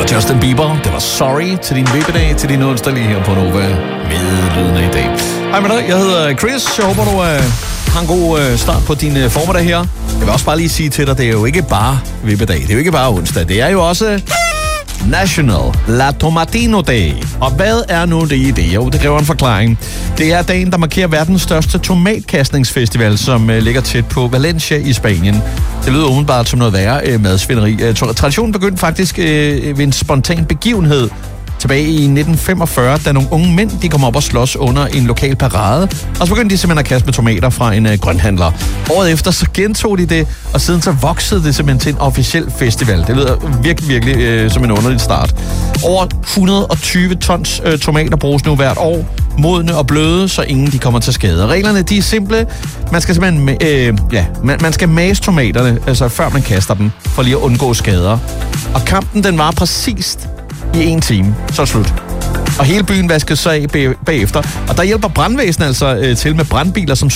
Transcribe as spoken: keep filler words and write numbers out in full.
var Justin Bieber. Det var Sorry til din vippedag, til din onsdag lige her på Nova med lyden af i dag. Hej med dig, jeg hedder Chris. Jeg håber, du uh, har en god uh, start på din uh, formiddag her. Jeg vil også bare lige sige til dig, det er jo ikke bare vippedag. Det er jo ikke bare onsdag. Det er jo også National La Tomatino Day. Og hvad er nu det i det? Jo, det kræver en forklaring. Det er dagen, der markerer verdens største tomatkastningsfestival, som uh, ligger tæt på Valencia i Spanien. Det lyder umiddelbart som noget værre uh, madsvinderi. Uh, traditionen begyndte faktisk uh, ved en spontan begivenhed tilbage i nitten femogfyrre, da nogle unge mænd de kom op og slås under en lokal parade, og så begyndte de simpelthen at kaste med tomater fra en uh, grønthandler. Året efter så gentog de det, og siden så voksede det simpelthen til en officiel festival. Det lyder virkelig, virkelig uh, som en underlig start. Over et hundrede og tyve tons uh, tomater bruges nu hvert år, modne og bløde, så ingen de kommer til skade. Reglerne de er simple. Man skal simpelthen øh, ja, man, man skal mase tomaterne, altså før man kaster dem, for lige at undgå skader. Og kampen den var præcist i en time, så er slut. Og hele byen vaskes så af bagefter. Og der hjælper brandvæsenet altså øh, til med brandbiler, som